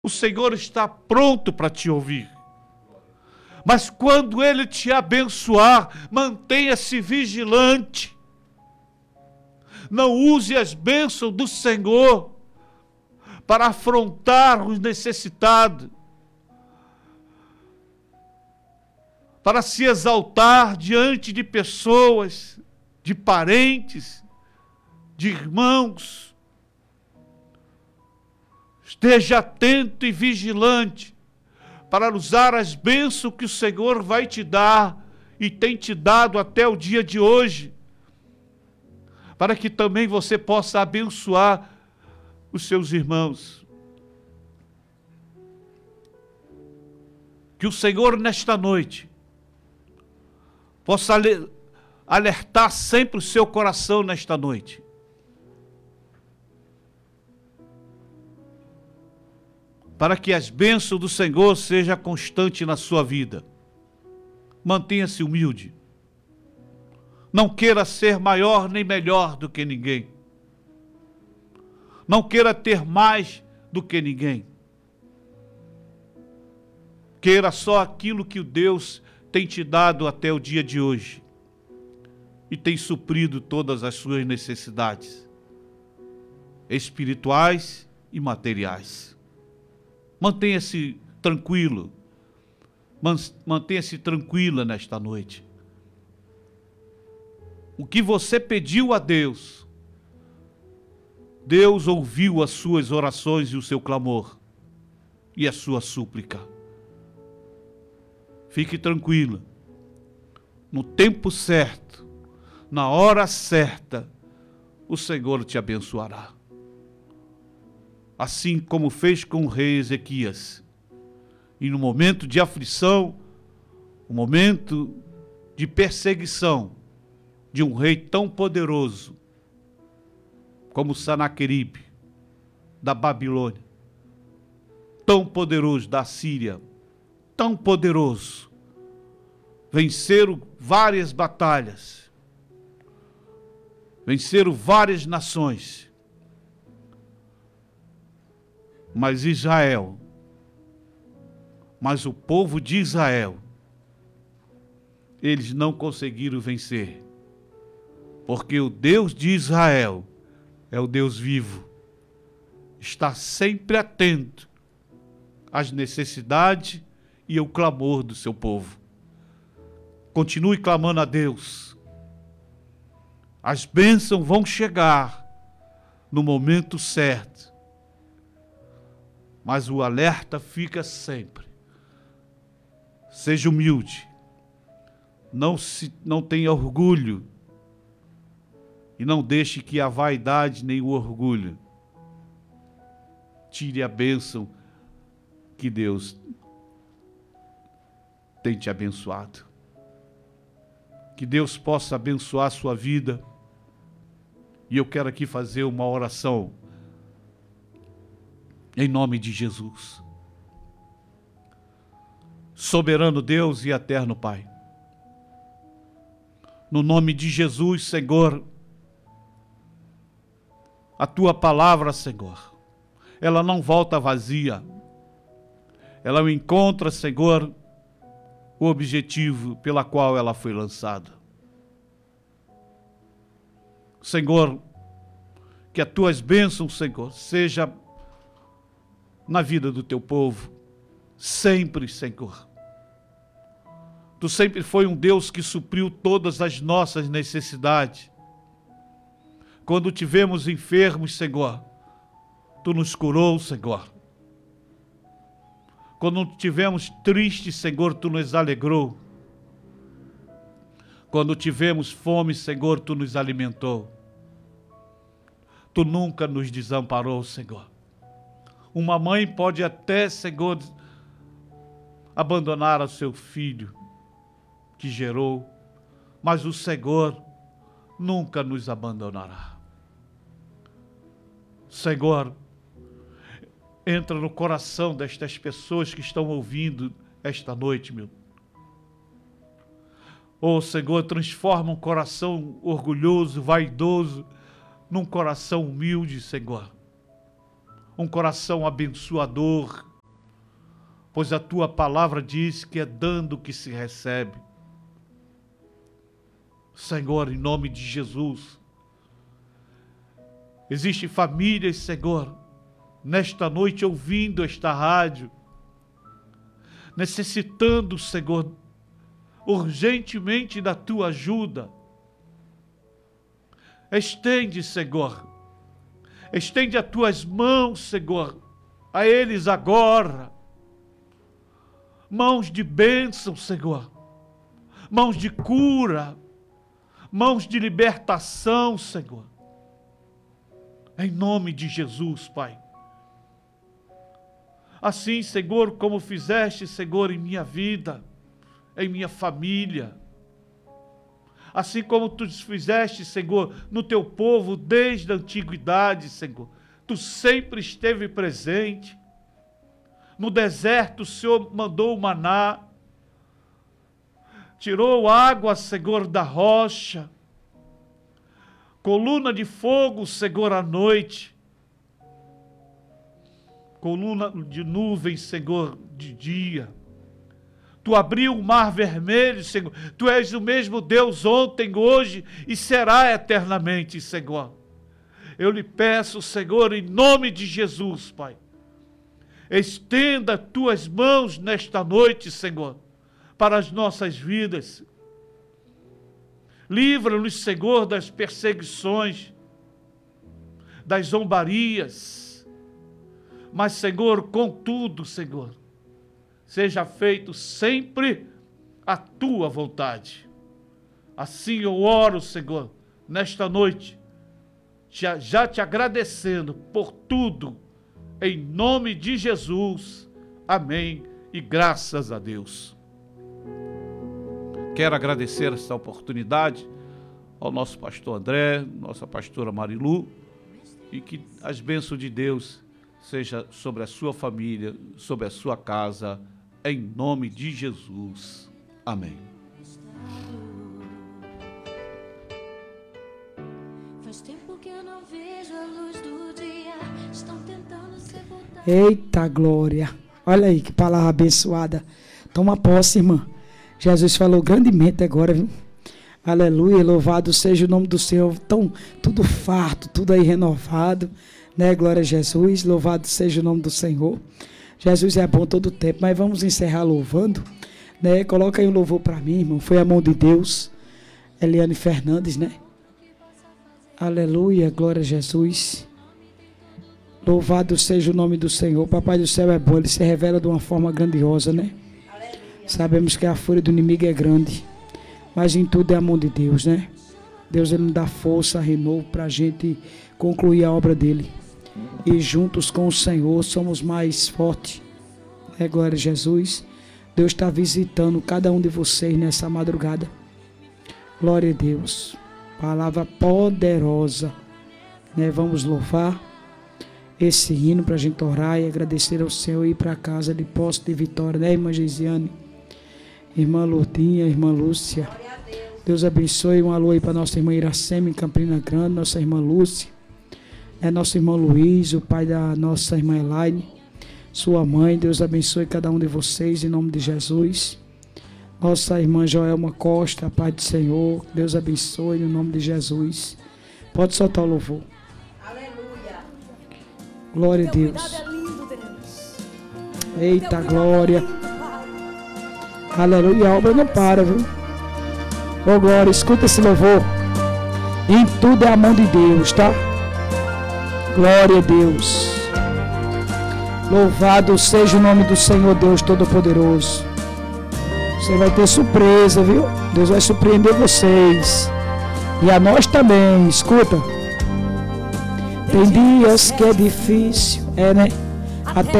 O Senhor está pronto para te ouvir. Mas quando Ele te abençoar, mantenha-se vigilante. Não use as bênçãos do Senhor para afrontar os necessitados, para se exaltar diante de pessoas, de parentes, de irmãos. Esteja atento e vigilante para usar as bênçãos que o Senhor vai te dar e tem te dado até o dia de hoje, para que também você possa abençoar os seus irmãos. Que o Senhor nesta noite possa alertar sempre o seu coração nesta noite. Para que as bênçãos do Senhor sejam constantes na sua vida. Mantenha-se humilde. Não queira ser maior nem melhor do que ninguém. Não queira ter mais do que ninguém. Queira só aquilo que o Deus tem te dado até o dia de hoje. E tem suprido todas as suas necessidades, espirituais e materiais. Mantenha-se tranquilo. Mantenha-se tranquila nesta noite. O que você pediu a Deus, Deus ouviu as suas orações e o seu clamor e a sua súplica. Fique tranquila. No tempo certo, na hora certa, o Senhor te abençoará. Assim como fez com o rei Ezequias. E no momento de aflição, o momento de perseguição de um rei tão poderoso como Sanaqueribe, da Babilônia, tão poderoso da Síria, tão poderoso, venceram várias batalhas, venceram várias nações, mas o povo de Israel, eles não conseguiram vencer, porque o Deus de Israel é o Deus vivo, está sempre atento às necessidades e ao clamor do seu povo. Continue clamando a Deus. As bênçãos vão chegar no momento certo, mas o alerta fica sempre. Seja humilde, não tenha orgulho e não deixe que a vaidade nem o orgulho tire a bênção que Deus tem te abençoado. Que Deus possa abençoar a sua vida. E eu quero aqui fazer uma oração em nome de Jesus. Soberano Deus e eterno Pai, no nome de Jesus, Senhor, a Tua palavra, Senhor, ela não volta vazia, ela encontra, Senhor, o objetivo pela qual ela foi lançada. Senhor, que as Tuas bênçãos, Senhor, seja na vida do Teu povo, sempre, Senhor. Tu sempre foi um Deus que supriu todas as nossas necessidades. Quando tivemos enfermos, Senhor, Tu nos curou, Senhor. Quando tivemos tristes, Senhor, Tu nos alegrou. Quando tivemos fome, Senhor, Tu nos alimentou. Tu nunca nos desamparou, Senhor. Uma mãe pode até, Senhor, abandonar o seu filho que gerou, mas o Senhor nunca nos abandonará. Senhor, entra no coração destas pessoas que estão ouvindo esta noite, meu. Oh, Senhor, transforma um coração orgulhoso, vaidoso, num coração humilde, Senhor. Um coração abençoador, pois a tua palavra diz que é dando que se recebe. Senhor, em nome de Jesus, existem famílias, Senhor, nesta noite ouvindo esta rádio, necessitando, Senhor, urgentemente da tua ajuda. Estende, Senhor, estende as tuas mãos, Senhor, a eles agora. Mãos de bênção, Senhor, mãos de cura, mãos de libertação, Senhor. Em nome de Jesus, Pai. Assim, Senhor, como fizeste, Senhor, em minha vida, em minha família. Assim como tu fizeste, Senhor, no teu povo desde a antiguidade, Senhor. Tu sempre esteve presente. No deserto o Senhor mandou o maná. Tirou água, Senhor, da rocha. Coluna de fogo, Senhor, à noite. Coluna de nuvem, Senhor, de dia. Tu abriu o mar vermelho, Senhor. Tu és o mesmo Deus ontem, hoje e será eternamente, Senhor. Eu lhe peço, Senhor, em nome de Jesus, Pai. Estenda tuas mãos nesta noite, Senhor, para as nossas vidas. Livra-nos, Senhor, das perseguições, das zombarias. Mas, Senhor, contudo, Senhor, seja feito sempre a tua vontade. Assim eu oro, Senhor, nesta noite, já te agradecendo por tudo, em nome de Jesus. Amém e graças a Deus. Quero agradecer esta oportunidade ao nosso pastor André, nossa pastora Marilu, e que as bênçãos de Deus seja sobre a sua família, sobre a sua casa, em nome de Jesus. Amém. Faz tempo que eu não vejo a luz do dia. Estão tentando sepultar. Eita glória! Olha aí que palavra abençoada. Toma posse, irmã. Jesus falou grandemente agora, viu? Aleluia, louvado seja o nome do Senhor. Tão, tudo farto, tudo aí renovado, né? Glória a Jesus, louvado seja o nome do Senhor. Jesus é bom todo o tempo, mas vamos encerrar louvando, né? Coloca aí um louvor para mim, irmão. Foi a mão de Deus. Eliane Fernandes, né? Aleluia, glória a Jesus. Louvado seja o nome do Senhor. Papai do céu é bom, ele se revela de uma forma grandiosa, né? Sabemos que a fúria do inimigo é grande, mas em tudo é a mão de Deus, né? Deus, ele nos dá força, renovo para a gente concluir a obra dele. E juntos com o Senhor somos mais fortes. É, glória a Jesus. Deus está visitando cada um de vocês nessa madrugada. Glória a Deus. Palavra poderosa, né? Vamos louvar esse hino para a gente orar e agradecer ao Senhor e ir para casa de posse de vitória, né, irmã Geisiane? Irmã Lourdinha, irmã Lúcia. Deus abençoe. Um alô aí para nossa irmã Iracema em Campina Grande, nossa irmã Lúcia, nosso irmão Luiz, o pai da nossa irmã Elaine, sua mãe. Deus abençoe cada um de vocês em nome de Jesus. Nossa irmã Joelma Costa, a paz do Senhor. Deus abençoe no nome de Jesus. Pode soltar o louvor. Aleluia. Glória a Deus. Eita glória. Aleluia, a obra não para, viu? Ô glória, escuta esse louvor. Em tudo é a mão de Deus, tá? Glória a Deus. Louvado seja o nome do Senhor Deus Todo-Poderoso. Você vai ter surpresa, viu? Deus vai surpreender vocês. E a nós também, escuta. Tem dias que é difícil, né? Até